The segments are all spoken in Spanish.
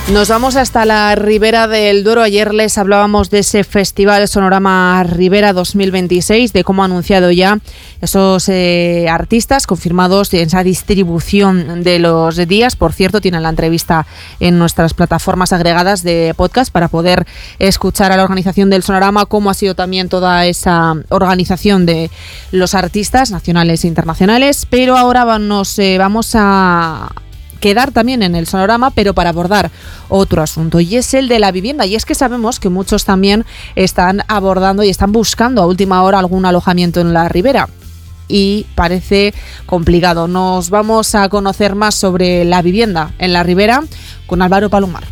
Nos vamos hasta la Ribera del Duero. Ayer les hablábamos de ese Festival Sonorama Ribera 2026, de cómo ha anunciado ya esos artistas confirmados en esa distribución de los días. Por cierto, tienen la entrevista en nuestras plataformas agregadas de podcast para poder escuchar a la organización del Sonorama, cómo ha sido también toda esa organización de los artistas nacionales e internacionales. Pero ahora nos vamos a quedar también en el Sonorama, pero para abordar otro asunto, y es el de la vivienda. Y es que sabemos que muchos también están abordando y están buscando a última hora algún alojamiento en la Ribera, y parece complicado. Nos vamos a conocer más sobre la vivienda en la Ribera con Álvaro Palomar.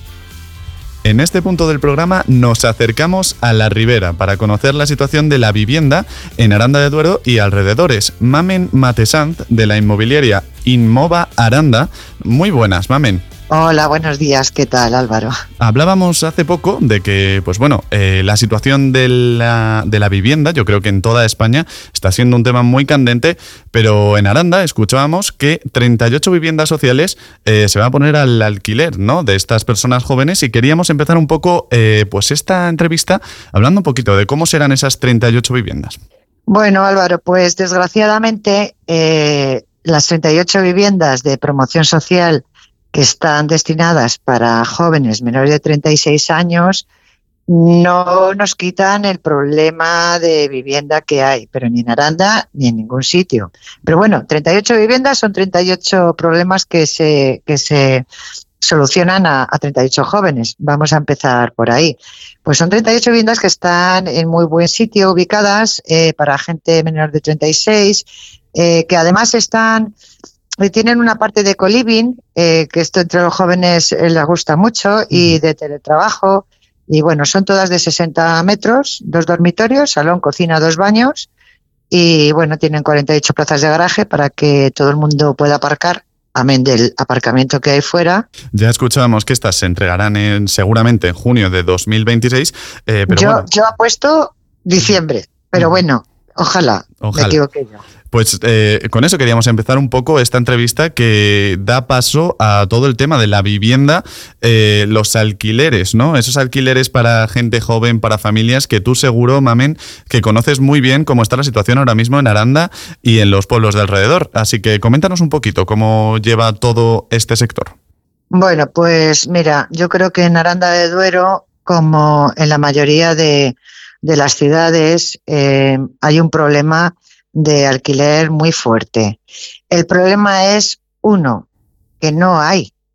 En este punto del programa nos acercamos a la Ribera para conocer la situación de la vivienda en Aranda de Duero y alrededores. Mamen Matesant, de la inmobiliaria Inmova Aranda. Muy buenas, Mamen. Hola, buenos días. ¿Qué tal, Álvaro? Hablábamos hace poco de que, la situación de la vivienda, yo creo que en toda España está siendo un tema muy candente, pero en Aranda escuchábamos que 38 viviendas sociales se van a poner al alquiler, ¿no?, de estas personas jóvenes, y queríamos empezar un poco esta entrevista hablando un poquito de cómo serán esas 38 viviendas. Bueno, Álvaro, pues desgraciadamente las 38 viviendas de promoción social que están destinadas para jóvenes menores de 36 años no nos quitan el problema de vivienda que hay, pero ni en Aranda ni en ningún sitio. Pero bueno, 38 viviendas son 38 problemas que se solucionan a 38 jóvenes. Vamos a empezar por ahí. Pues son 38 viviendas que están en muy buen sitio, ubicadas para gente menor de 36, que además tienen una parte de co-living, que esto entre los jóvenes les gusta mucho, y de teletrabajo. Y bueno, son todas de 60 metros, 2 dormitorios, salón, cocina, 2 baños. Y bueno, tienen 48 plazas de garaje para que todo el mundo pueda aparcar, amén del aparcamiento que hay fuera. Ya escuchábamos que estas se entregarán seguramente en junio de 2026. Yo apuesto diciembre, pero bueno, ojalá. Me equivoqué yo. Pues con eso queríamos empezar un poco esta entrevista, que da paso a todo el tema de la vivienda, los alquileres, ¿no? Esos alquileres para gente joven, para familias, que tú seguro, Mamen, que conoces muy bien cómo está la situación ahora mismo en Aranda y en los pueblos de alrededor. Así que coméntanos un poquito cómo lleva todo este sector. Bueno, pues mira, yo creo que en Aranda de Duero, como en la mayoría de las ciudades, hay un problema de alquiler muy fuerte. El problema es, uno, que no hay